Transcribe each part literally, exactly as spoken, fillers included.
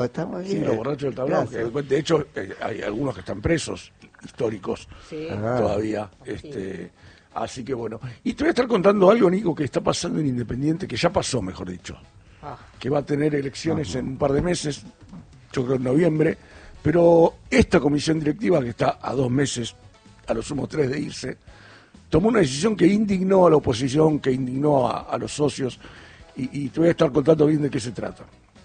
Está muy bien. Sí, los borrachos del tablao. Que, de hecho, eh, hay algunos que están presos, históricos, sí. todavía. Este, sí. Así que bueno. Y te voy a estar contando algo, Nico, que está pasando en Independiente, que ya pasó, mejor dicho. Ah. Que va a tener elecciones uh-huh. en un par de meses, yo creo en noviembre. Pero esta comisión directiva, que está a dos meses, a lo sumo tres de irse, tomó una decisión que indignó a la oposición, que indignó a, a los socios. Y, y te voy a estar contando bien de qué se trata.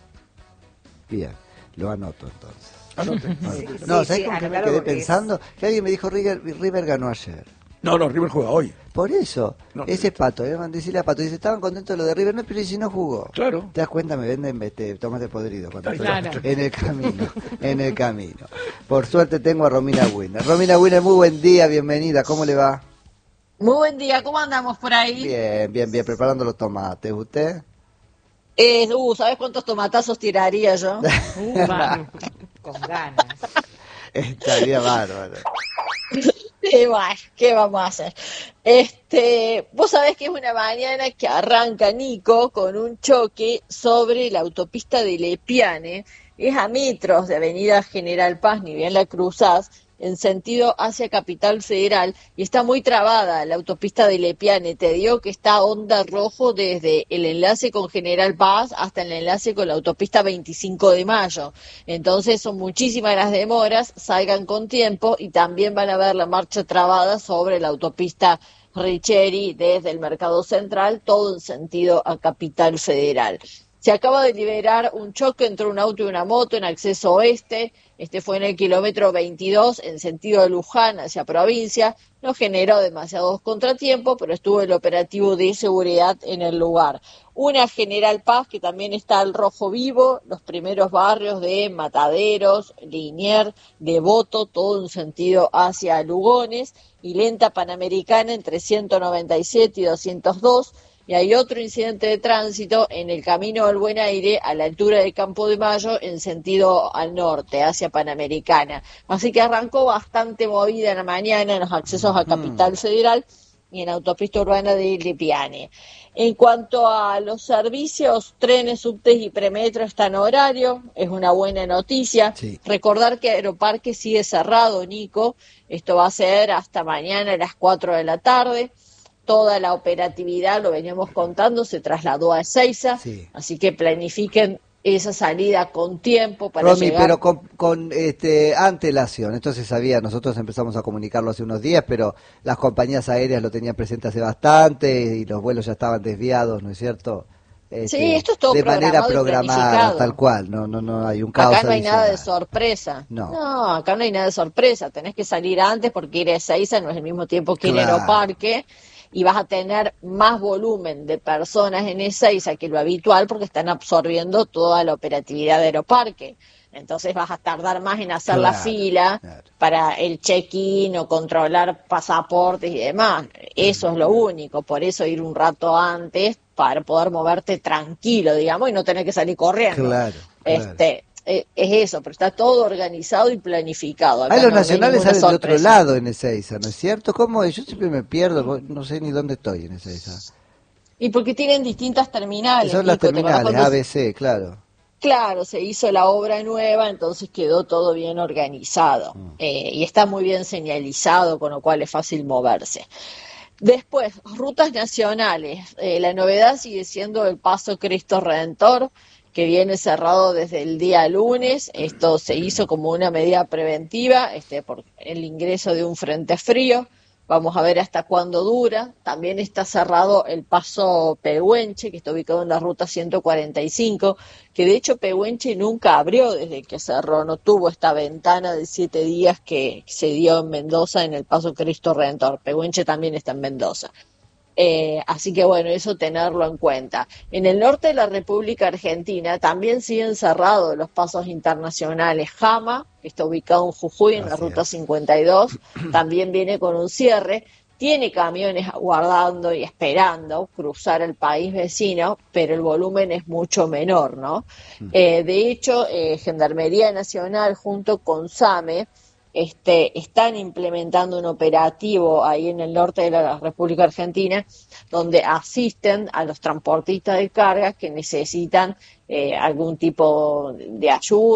Bien, lo anoto entonces. Anote. Sí, no, ¿sabes sí, con qué me quedé pensando? Es... Que alguien me dijo, River, River ganó ayer. No, no, River juega hoy. Por eso, no, ese es Pato, eh, decirle a Pato, dice, estaban contentos de lo de River, no, pero si no jugó. Claro. ¿Te das cuenta? Me venden este, tomate podrido cuando claro. en el camino, en el camino. Por suerte tengo a Romina Wiener. Romina Wiener, muy buen día, bienvenida, ¿cómo le va? Muy buen día, ¿cómo andamos por ahí? Bien, bien, bien, preparando los tomates, ¿usted? Eh, uh, ¿sabes cuántos tomatazos tiraría yo? Uh, man, con ganas. Estaría bárbaro. Sí, bueno, ¿qué vamos a hacer? Este, vos sabés que es una mañana que arranca Nico con un choque sobre la autopista de Lepiane, es a metros de Avenida General Paz, ni bien la cruzás, en sentido hacia Capital Federal, y está muy trabada la autopista de Lepiane. Te digo que está onda rojo desde el enlace con General Paz hasta el enlace con la autopista veinticinco de mayo. Entonces son muchísimas las demoras, salgan con tiempo, y también van a ver la marcha trabada sobre la autopista Richeri desde el Mercado Central, todo en sentido a Capital Federal. Se acaba de liberar un choque entre un auto y una moto en acceso oeste. Este fue en el kilómetro veintidós, en sentido de Luján hacia provincia. No generó demasiados contratiempos, pero estuvo el operativo de seguridad en el lugar. Una General Paz, que también está al rojo vivo, los primeros barrios de Mataderos, Liniers, Devoto, todo en sentido hacia Lugones, y lenta Panamericana entre ciento noventa y siete y doscientos dos. Y hay otro incidente de tránsito en el camino al Buen Aire, a la altura de Campo de Mayo, en sentido al norte, hacia Panamericana. Así que arrancó bastante movida en la mañana en los accesos a Capital Federal y en autopista urbana de Lepiane. En cuanto a los servicios, trenes, subtes y premetro están en horario, es una buena noticia. Sí. Recordar que Aeroparque sigue cerrado, Nico, esto va a ser hasta mañana a las cuatro de la tarde. Toda la operatividad, lo veníamos contando, se trasladó a Ezeiza, sí. Así que planifiquen esa salida con tiempo para Romy, llegar. pero con, con este, antelación, esto se sabía, nosotros empezamos a comunicarlo hace unos días, pero las compañías aéreas lo tenían presente hace bastante y los vuelos ya estaban desviados, ¿no es cierto? Este, sí, esto es todo de manera programada, tal cual, no, no, no hay un caos. Acá no hay adicional. nada de sorpresa. No. no, acá no hay nada de sorpresa. Tenés que salir antes porque ir a Ezeiza no es el mismo tiempo que ir claro. a Aeroparque. Y vas a tener más volumen de personas en Ezeiza que lo habitual porque están absorbiendo toda la operatividad de Aeroparque. Entonces vas a tardar más en hacer claro, la fila claro. para el check-in o controlar pasaportes y demás. Eso es lo único, por eso ir un rato antes para poder moverte tranquilo, digamos, y no tener que salir corriendo. Claro, claro. Este, es eso, pero está todo organizado y planificado. Acá ah, los no, nacionales no salen de otro lado en Ezeiza, ¿no es cierto? ¿Cómo es? Yo siempre me pierdo, no sé ni dónde estoy en Ezeiza. Y porque tienen distintas terminales. Son las terminales, A B C, claro. Claro, se hizo la obra nueva, entonces quedó todo bien organizado. Mm. Eh, y está muy bien señalizado, con lo cual es fácil moverse. Después, rutas nacionales. Eh, la novedad sigue siendo el Paso Cristo Redentor, que viene cerrado desde el día lunes. Esto se hizo como una medida preventiva este, por el ingreso de un frente frío. Vamos a ver hasta cuándo dura. También está cerrado el paso Pehuenche, que está ubicado en la ruta ciento cuarenta y cinco, que de hecho Pehuenche nunca abrió desde que cerró, no tuvo esta ventana de siete días que se dio en Mendoza en el paso Cristo Redentor. Pehuenche también está en Mendoza. Eh, así que bueno, eso tenerlo en cuenta. En el norte de la República Argentina también siguen cerrados los pasos internacionales. Jama, que está ubicado en Jujuy, en la ruta cincuenta y dos, también viene con un cierre. Tiene camiones aguardando y esperando cruzar el país vecino, pero el volumen es mucho menor, ¿no? Eh, de hecho, eh, Gendarmería Nacional junto con SAME este, están implementando un operativo ahí en el norte de la República Argentina, donde asisten a los transportistas de cargas que necesitan eh, algún tipo de ayuda